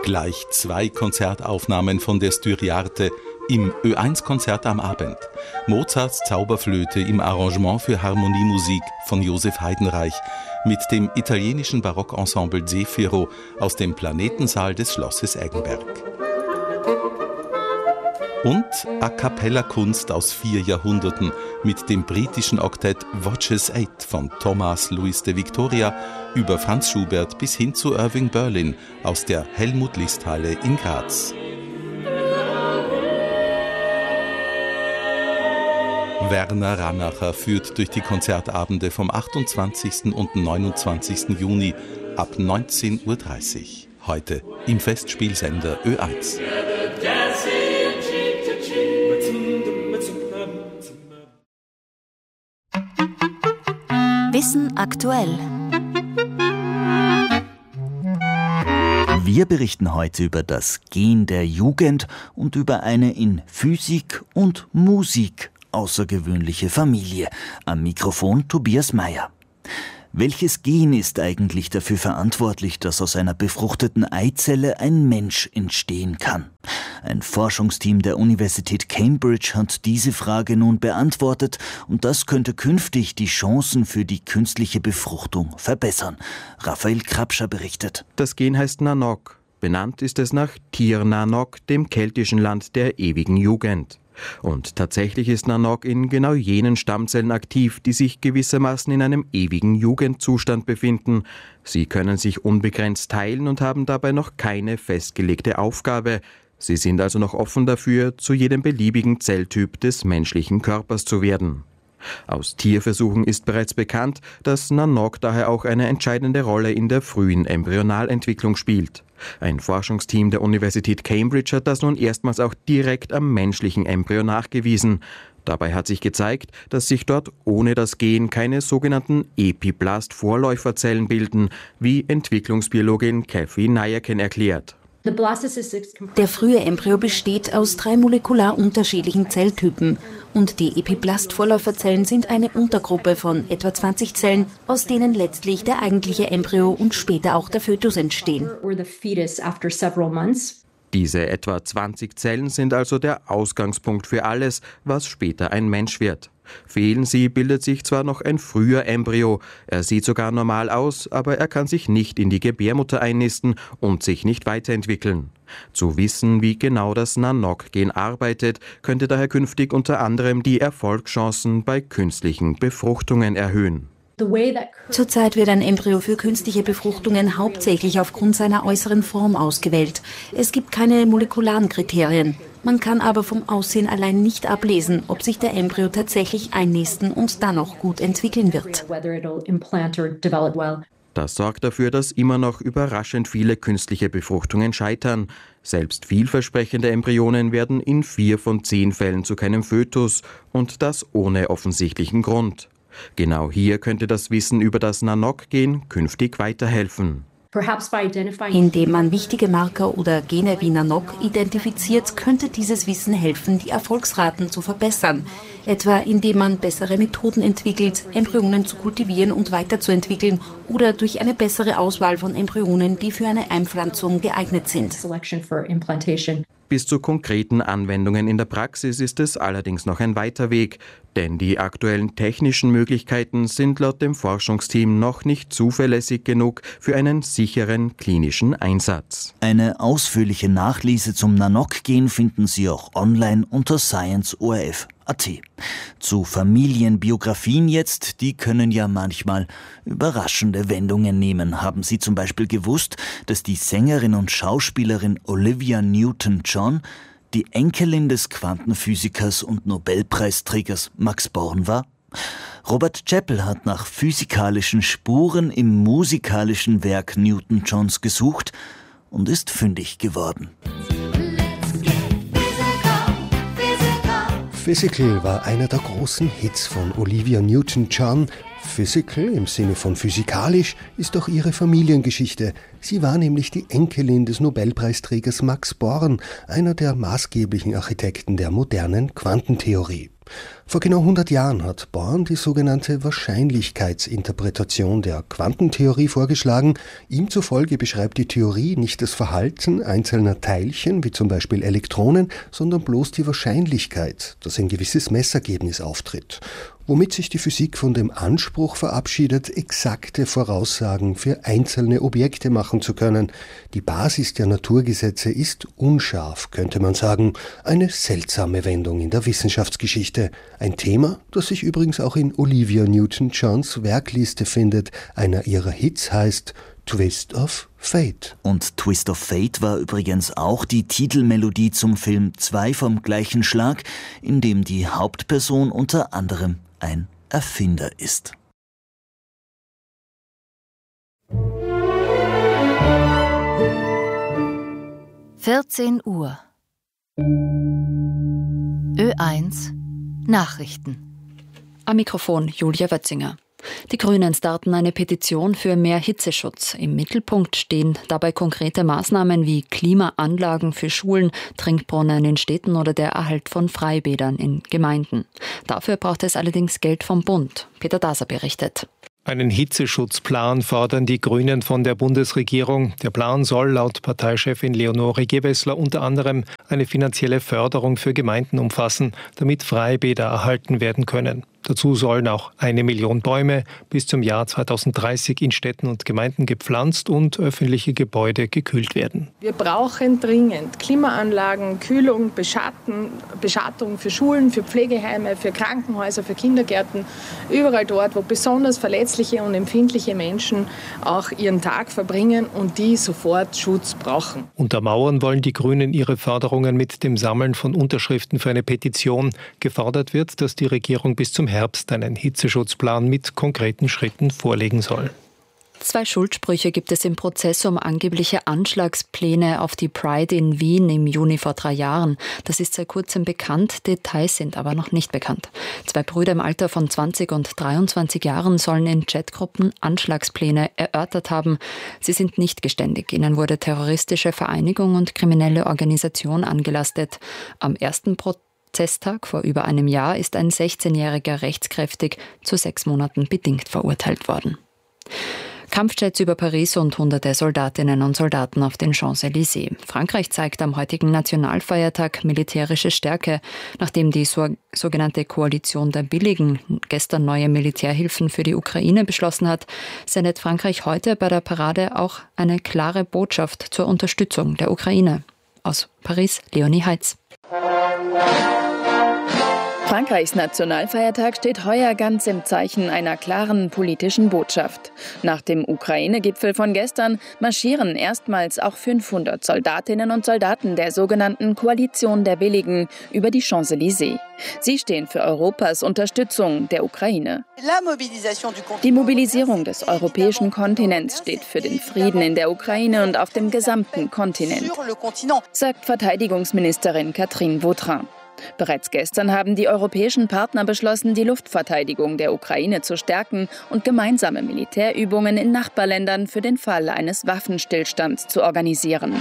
Gleich 2 Konzertaufnahmen von der Styriarte im Ö1-Konzert am Abend. Mozarts Zauberflöte im Arrangement für Harmoniemusik von Josef Heidenreich mit dem italienischen Barockensemble Zefiro aus dem Planetensaal des Schlosses Eggenberg. Und A-Cappella-Kunst aus 4 Jahrhunderten mit dem britischen Oktett Voces 8 von Thomas Louis de Victoria über Franz Schubert bis hin zu Irving Berlin aus der Helmut-List-Halle in Graz. Werner Rannacher führt durch die Konzertabende vom 28. und 29. Juni ab 19:30 Uhr. Heute im Festspielsender Ö1. Wissen aktuell. Wir berichten heute über das Gen der Jugend und über eine in Physik und Musik außergewöhnliche Familie. Am Mikrofon Tobias Meyer. Welches Gen ist eigentlich dafür verantwortlich, dass aus einer befruchteten Eizelle ein Mensch entstehen kann? Ein Forschungsteam der Universität Cambridge hat diese Frage nun beantwortet und das könnte künftig die Chancen für die künstliche Befruchtung verbessern. Raphael Krapscher berichtet. Das Gen heißt Nanog. Benannt ist es nach Tir na Nog, dem keltischen Land der ewigen Jugend. Und tatsächlich ist Nanog in genau jenen Stammzellen aktiv, die sich gewissermaßen in einem ewigen Jugendzustand befinden. Sie können sich unbegrenzt teilen und haben dabei noch keine festgelegte Aufgabe. Sie sind also noch offen dafür, zu jedem beliebigen Zelltyp des menschlichen Körpers zu werden. Aus Tierversuchen ist bereits bekannt, dass Nanog daher auch eine entscheidende Rolle in der frühen Embryonalentwicklung spielt. Ein Forschungsteam der Universität Cambridge hat das nun erstmals auch direkt am menschlichen Embryo nachgewiesen. Dabei hat sich gezeigt, dass sich dort ohne das Gen keine sogenannten Epiblast-Vorläuferzellen bilden, wie Entwicklungsbiologin Kathy Nyerken erklärt. Der frühe Embryo besteht aus 3 molekular unterschiedlichen Zelltypen und die Epiblast-Vorläuferzellen sind eine Untergruppe von etwa 20 Zellen, aus denen letztlich der eigentliche Embryo und später auch der Fötus entstehen. Diese etwa 20 Zellen sind also der Ausgangspunkt für alles, was später ein Mensch wird. Fehlen sie, bildet sich zwar noch ein früher Embryo, er sieht sogar normal aus, aber er kann sich nicht in die Gebärmutter einnisten und sich nicht weiterentwickeln. Zu wissen, wie genau das Nanog-Gen arbeitet, könnte daher künftig unter anderem die Erfolgschancen bei künstlichen Befruchtungen erhöhen. Zurzeit wird ein Embryo für künstliche Befruchtungen hauptsächlich aufgrund seiner äußeren Form ausgewählt. Es gibt keine molekularen Kriterien. Man kann aber vom Aussehen allein nicht ablesen, ob sich der Embryo tatsächlich einnisten und dann auch gut entwickeln wird. Das sorgt dafür, dass immer noch überraschend viele künstliche Befruchtungen scheitern. Selbst vielversprechende Embryonen werden in 4 von 10 Fällen zu keinem Fötus und das ohne offensichtlichen Grund. Genau hier könnte das Wissen über das Nanog-Gen künftig weiterhelfen. Indem man wichtige Marker oder Gene wie Nanog identifiziert, könnte dieses Wissen helfen, die Erfolgsraten zu verbessern. Etwa indem man bessere Methoden entwickelt, Embryonen zu kultivieren und weiterzuentwickeln oder durch eine bessere Auswahl von Embryonen, die für eine Einpflanzung geeignet sind. Bis zu konkreten Anwendungen in der Praxis ist es allerdings noch ein weiter Weg, denn die aktuellen technischen Möglichkeiten sind laut dem Forschungsteam noch nicht zuverlässig genug für einen sicheren klinischen Einsatz. Eine ausführliche Nachlese zum Nanog-Gen finden Sie auch online unter science.orf.at. Zu Familienbiografien jetzt, die können ja manchmal überraschende Wendungen nehmen. Haben Sie zum Beispiel gewusst, dass die Sängerin und Schauspielerin Olivia Newton-John die Enkelin des Quantenphysikers und Nobelpreisträgers Max Born war? Robert Chappell hat nach physikalischen Spuren im musikalischen Werk Newton-Johns gesucht und ist fündig geworden. Physical war einer der großen Hits von Olivia Newton-John. Physical im Sinne von physikalisch ist auch ihre Familiengeschichte. Sie war nämlich die Enkelin des Nobelpreisträgers Max Born, einer der maßgeblichen Architekten der modernen Quantentheorie. Vor genau 100 Jahren hat Born die sogenannte Wahrscheinlichkeitsinterpretation der Quantentheorie vorgeschlagen. Ihm zufolge beschreibt die Theorie nicht das Verhalten einzelner Teilchen, wie zum Beispiel Elektronen, sondern bloß die Wahrscheinlichkeit, dass ein gewisses Messergebnis auftritt. Womit sich die Physik von dem Anspruch verabschiedet, exakte Voraussagen für einzelne Objekte machen zu können. Die Basis der Naturgesetze ist unscharf, könnte man sagen. Eine seltsame Wendung in der Wissenschaftsgeschichte. Ein Thema, das sich übrigens auch in Olivia Newton-Johns Werkliste findet. Einer ihrer Hits heißt Twist of Fate. Und Twist of Fate war übrigens auch die Titelmelodie zum Film 2 vom gleichen Schlag, in dem die Hauptperson unter anderem ein Erfinder ist. (14 Uhr) Ö1 Nachrichten. Am Mikrofon Julia Wötzinger. Die Grünen starten eine Petition für mehr Hitzeschutz. Im Mittelpunkt stehen dabei konkrete Maßnahmen wie Klimaanlagen für Schulen, Trinkbrunnen in Städten oder der Erhalt von Freibädern in Gemeinden. Dafür braucht es allerdings Geld vom Bund. Peter Daser berichtet. Einen Hitzeschutzplan fordern die Grünen von der Bundesregierung. Der Plan soll laut Parteichefin Leonore Gewessler unter anderem eine finanzielle Förderung für Gemeinden umfassen, damit Freibäder erhalten werden können. Dazu sollen auch 1 Million Bäume bis zum Jahr 2030 in Städten und Gemeinden gepflanzt und öffentliche Gebäude gekühlt werden. Wir brauchen dringend Klimaanlagen, Kühlung, Beschattung für Schulen, für Pflegeheime, für Krankenhäuser, für Kindergärten. Überall dort, wo besonders verletzliche und empfindliche Menschen auch ihren Tag verbringen und die sofort Schutz brauchen. Untermauern wollen die Grünen ihre Forderungen mit dem Sammeln von Unterschriften für eine Petition. Gefordert wird, dass die Regierung bis zum Herbst einen Hitzeschutzplan mit konkreten Schritten vorlegen soll. 2 Schuldsprüche gibt es im Prozess um angebliche Anschlagspläne auf die Pride in Wien im Juni vor 3 Jahren. Das ist seit kurzem bekannt, Details sind aber noch nicht bekannt. 2 Brüder im Alter von 20 und 23 Jahren sollen in Chatgruppen Anschlagspläne erörtert haben. Sie sind nicht geständig. Ihnen wurde terroristische Vereinigung und kriminelle Organisation angelastet. Am ersten Prozesstag vor über einem Jahr ist ein 16-Jähriger rechtskräftig zu 6 Monaten bedingt verurteilt worden. Kampfjets über Paris und hunderte Soldatinnen und Soldaten auf den Champs-Élysées. Frankreich zeigt am heutigen Nationalfeiertag militärische Stärke, nachdem die sogenannte Koalition der Willigen gestern neue Militärhilfen für die Ukraine beschlossen hat, sendet Frankreich heute bei der Parade auch eine klare Botschaft zur Unterstützung der Ukraine. Aus Paris, Leonie Heitz. Frankreichs Nationalfeiertag steht heuer ganz im Zeichen einer klaren politischen Botschaft. Nach dem Ukraine-Gipfel von gestern marschieren erstmals auch 500 Soldatinnen und Soldaten der sogenannten Koalition der Willigen über die Champs-Élysées. Sie stehen für Europas Unterstützung der Ukraine. Die Mobilisierung des europäischen Kontinents steht für den Frieden in der Ukraine und auf dem gesamten Kontinent, sagt Verteidigungsministerin Catherine Vautrin. Bereits gestern haben die europäischen Partner beschlossen, die Luftverteidigung der Ukraine zu stärken und gemeinsame Militärübungen in Nachbarländern für den Fall eines Waffenstillstands zu organisieren.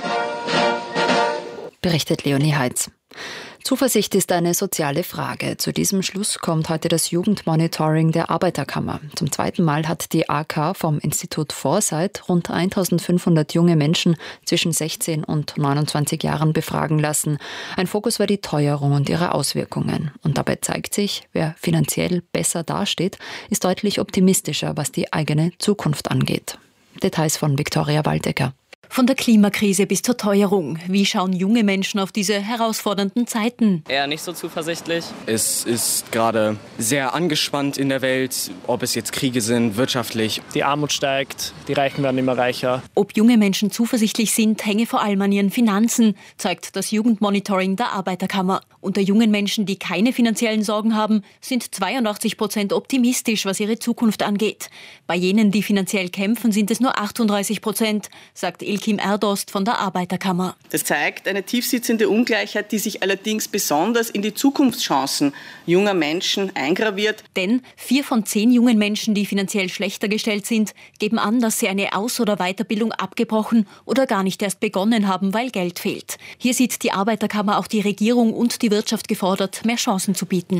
Berichtet Leonie Heitz. Zuversicht ist eine soziale Frage. Zu diesem Schluss kommt heute das Jugendmonitoring der Arbeiterkammer. Zum 2. Mal hat die AK vom Institut Foresight rund 1500 junge Menschen zwischen 16 und 29 Jahren befragen lassen. Ein Fokus war die Teuerung und ihre Auswirkungen. Und dabei zeigt sich, wer finanziell besser dasteht, ist deutlich optimistischer, was die eigene Zukunft angeht. Details von Viktoria Waldecker. Von der Klimakrise bis zur Teuerung. Wie schauen junge Menschen auf diese herausfordernden Zeiten? Eher nicht so zuversichtlich. Es ist gerade sehr angespannt in der Welt, ob es jetzt Kriege sind, wirtschaftlich. Die Armut steigt, die Reichen werden immer reicher. Ob junge Menschen zuversichtlich sind, hänge vor allem an ihren Finanzen, zeigt das Jugendmonitoring der Arbeiterkammer. Unter jungen Menschen, die keine finanziellen Sorgen haben, sind 82% optimistisch, was ihre Zukunft angeht. Bei jenen, die finanziell kämpfen, sind es nur 38%, sagt Ilkim Erdost von der Arbeiterkammer. Das zeigt eine tiefsitzende Ungleichheit, die sich allerdings besonders in die Zukunftschancen junger Menschen eingraviert. Denn 4 von 10 jungen Menschen, die finanziell schlechter gestellt sind, geben an, dass sie eine Aus- oder Weiterbildung abgebrochen oder gar nicht erst begonnen haben, weil Geld fehlt. Hier sieht die Arbeiterkammer auch die Regierung und die Wirtschaft gefordert, mehr Chancen zu bieten.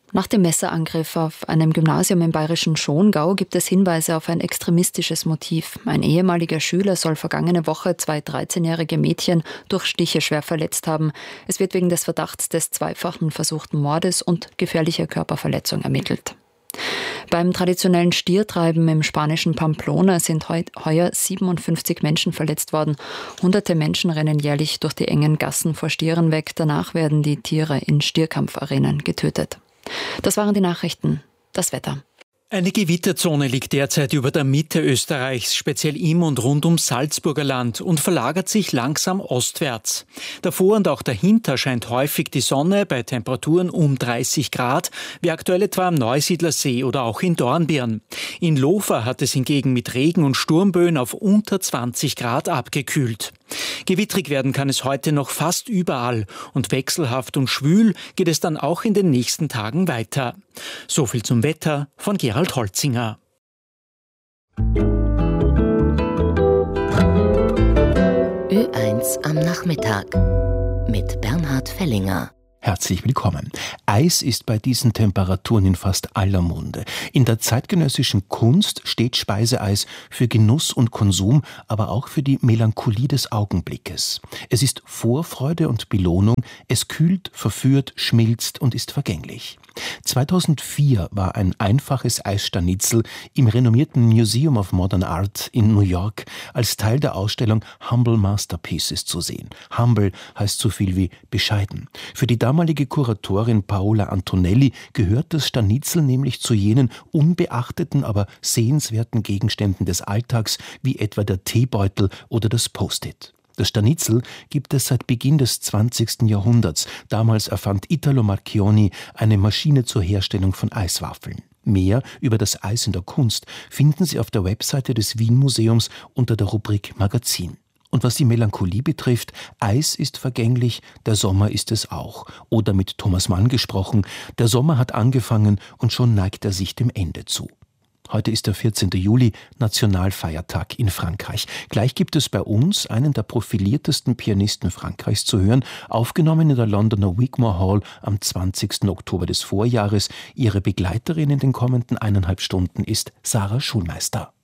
Nach dem Messerangriff auf einem Gymnasium im bayerischen Schongau gibt es Hinweise auf ein extremistisches Motiv. Ein ehemaliger Schüler soll vergangene Woche 2 13-jährige Mädchen durch Stiche schwer verletzt haben. Es wird wegen des Verdachts des zweifachen versuchten Mordes und gefährlicher Körperverletzung ermittelt. Beim traditionellen Stiertreiben im spanischen Pamplona sind heuer 57 Menschen verletzt worden. Hunderte Menschen rennen jährlich durch die engen Gassen vor Stieren weg. Danach werden die Tiere in Stierkampfarenen getötet. Das waren die Nachrichten. Das Wetter. Eine Gewitterzone liegt derzeit über der Mitte Österreichs, speziell im und rund ums Salzburger Land, und verlagert sich langsam ostwärts. Davor und auch dahinter scheint häufig die Sonne bei Temperaturen um 30 Grad, wie aktuell etwa am Neusiedlersee oder auch in Dornbirn. In Lofer hat es hingegen mit Regen und Sturmböen auf unter 20 Grad abgekühlt. Gewittrig werden kann es heute noch fast überall und wechselhaft und schwül geht es dann auch in den nächsten Tagen weiter. So viel zum Wetter von Gerald Holzinger. Ö1 am Nachmittag mit Bernhard Fellinger. Herzlich willkommen. Eis ist bei diesen Temperaturen in fast aller Munde. In der zeitgenössischen Kunst steht Speiseeis für Genuss und Konsum, aber auch für die Melancholie des Augenblickes. Es ist Vorfreude und Belohnung, es kühlt, verführt, schmilzt und ist vergänglich. 2004 war ein einfaches Eisstanitzel im renommierten Museum of Modern Art in New York als Teil der Ausstellung Humble Masterpieces zu sehen. Humble heißt so viel wie bescheiden. Für die damalige Kuratorin Paola Antonelli gehört das Stanitzel nämlich zu jenen unbeachteten, aber sehenswerten Gegenständen des Alltags, wie etwa der Teebeutel oder das Post-it. Das Stanitzel gibt es seit Beginn des 20. Jahrhunderts. Damals erfand Italo Marchionni eine Maschine zur Herstellung von Eiswaffeln. Mehr über das Eis in der Kunst finden Sie auf der Webseite des Wien-Museums unter der Rubrik Magazin. Und was die Melancholie betrifft, Eis ist vergänglich, der Sommer ist es auch. Oder mit Thomas Mann gesprochen, der Sommer hat angefangen und schon neigt er sich dem Ende zu. Heute ist der 14. Juli, Nationalfeiertag in Frankreich. Gleich gibt es bei uns einen der profiliertesten Pianisten Frankreichs zu hören, aufgenommen in der Londoner Wigmore Hall am 20. Oktober des Vorjahres. Ihre Begleiterin in den kommenden 1,5 Stunden ist Sarah Schulmeister.